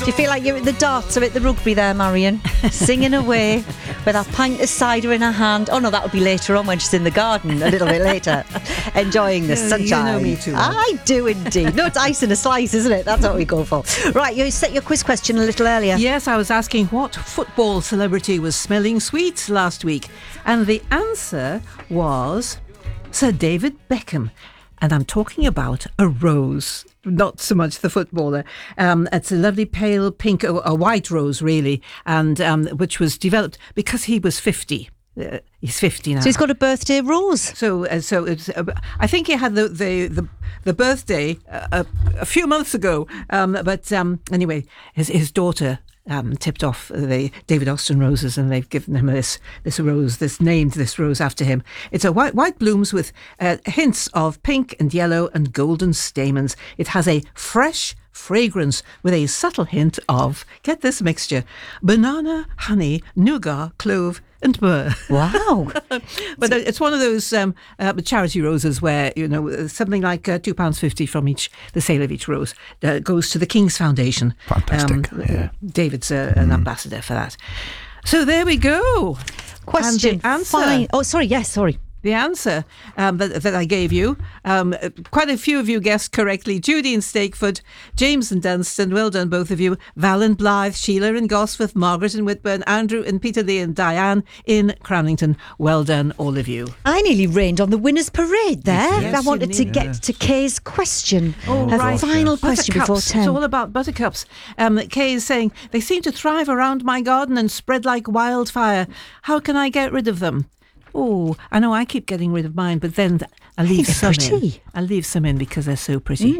you feel like you're at the darts or at the rugby there, Marion? Singing away with a pint of cider in her hand. Oh no, that would be later on when she's in the garden, a little bit later. Enjoying the sunshine. You know me too well. I do indeed. No, it's ice in a slice, isn't it? That's what we go for. Right, you set your quiz question a little earlier. Yes, I was asking what football celebrity was smelling sweet last week. And the answer was Sir David Beckham. And I'm talking about a rose, not so much the footballer. It's a lovely pale pink, a white rose really, and which was developed because he was 50. He's 50 now. So he's got a birthday rose. So it's. I think he had the birthday a few months ago. But anyway, his daughter tipped off the David Austin roses, and they've given him this rose, named this rose after him. It's a white blooms with hints of pink and yellow and golden stamens. It has a fresh fragrance with a subtle hint of, get this mixture, banana, honey, nougat, clove and myrrh. Wow. But it's one of those charity roses where, something like £2.50 from the sale of each rose goes to the King's Foundation. Fantastic. David's an ambassador for that. So there we go. Question. And the answer. Fine. Oh, sorry. Yes, sorry. The answer that I gave you, quite a few of you guessed correctly. Judy in Stakeford, James in Dunstan, well done both of you. Val in Blythe, Sheila in Gosforth, Margaret in Whitburn, Andrew in Peterlee and Diane in Cramlington. Well done all of you. I nearly rained on the winners' parade there. Yes, I wanted to get to Kay's question. Final question before 10. It's all about buttercups. Kay is saying, they seem to thrive around my garden and spread like wildfire. How can I get rid of them? Oh, I know I keep getting rid of mine, but then I leave some in. I leave some in because they're so pretty.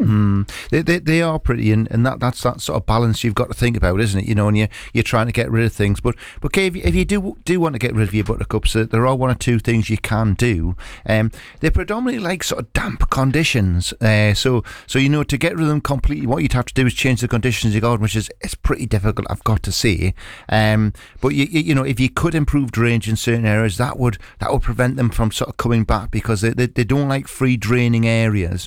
They are pretty, and that's that sort of balance you've got to think about, isn't it? And you're trying to get rid of things. But Kay, if you do want to get rid of your buttercups, there are one or two things you can do. They're predominantly like sort of damp conditions. So to get rid of them completely, what you'd have to do is change the conditions of your garden, which is it's pretty difficult, I've got to say. But if you could improve drainage in certain areas, that would prevent them from sort of coming back, because they don't like free draining areas.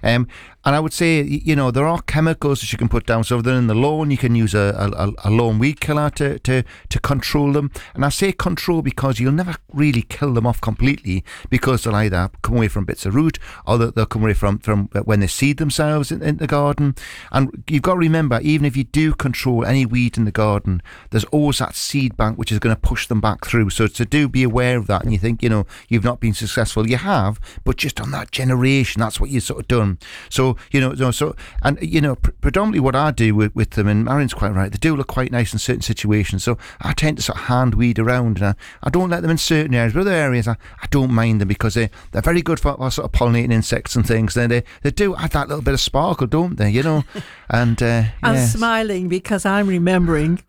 And I would say, there are chemicals that you can put down. So if they're in the lawn, you can use a lawn weed killer to control them. And I say control because you'll never really kill them off completely, because they'll either come away from bits of root, or they'll come away from when they seed themselves in the garden. And you've got to remember, even if you do control any weed in the garden, there's always that seed bank which is going to push them back through. So do be aware of that. And you think, you've not been successful. You have, but just on that generation, that's what you've sort of done. So predominantly what I do with them, and Marion's quite right, they do look quite nice in certain situations. So I tend to sort of hand weed around, and I don't let them in certain areas. But other areas, I don't mind them, because they're very good for sort of pollinating insects and things. They do add that little bit of sparkle, don't they? And I'm smiling because I'm remembering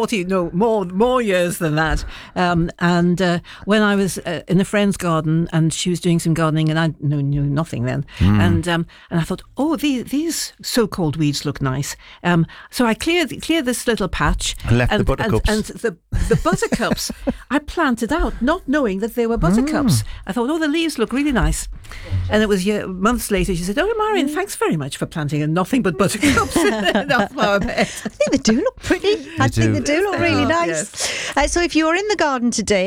more years than that. And when I was in a friend's garden, and she was doing some gardening, and I knew nothing then, and I thought, these so-called weeds look nice. So I cleared this little patch and left the buttercups. And the buttercups I planted out, not knowing that they were buttercups. I thought, the leaves look really nice. And it was months later, she said, Marion, thanks very much for planting nothing but buttercups in our flower bed. I think they do look pretty. I think they do look really nice. Yes. So if you're in the garden today,